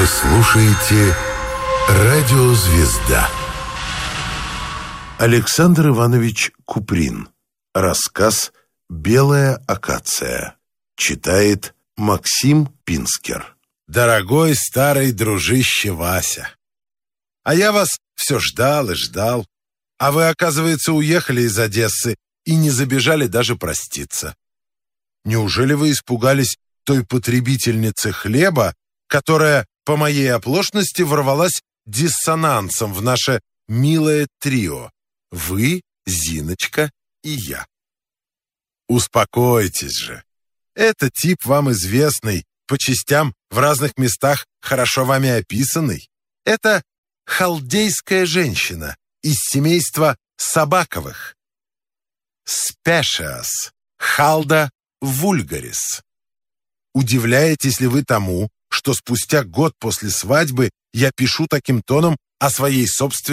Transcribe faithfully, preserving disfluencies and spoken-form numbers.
Вы слушаете «Радио Звезда». Александр Иванович Куприн. Рассказ «Белая акация». Читает Максим Пинскер. Дорогой старый дружище Вася, а я вас все ждал и ждал, а вы, оказывается, уехали из Одессы и не забежали даже проститься. Неужели вы испугались той потребительницы хлеба, которая по моей оплошности ворвалась диссонансом в наше милое трио? Вы, Зиночка и я. Успокойтесь же. Это тип вам известный, по частям в разных местах хорошо вами описанный. Это халдейская женщина из семейства Собаковых. Specias Halda vulgaris. Удивляетесь ли вы тому, что спустя год после свадьбы я пишу таким тоном о своей собственной